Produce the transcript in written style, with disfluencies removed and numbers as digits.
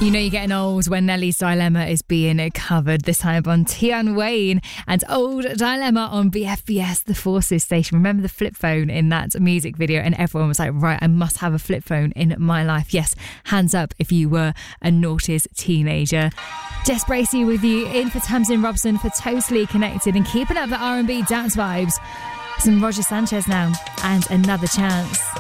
You know you're getting old when Nelly's Dilemma is being covered, this time on Tion Wayne and Old Dilemma on BFBS, the Forces station. Remember the flip phone in that music video, and everyone was like, right, I must have a flip phone in my life. Yes, hands up if you were a naughties teenager. Jess Bracey with you in for Tamsin Robson for Totally Connected and keeping up the R&B dance vibes. Some Roger Sanchez now and Another Chance.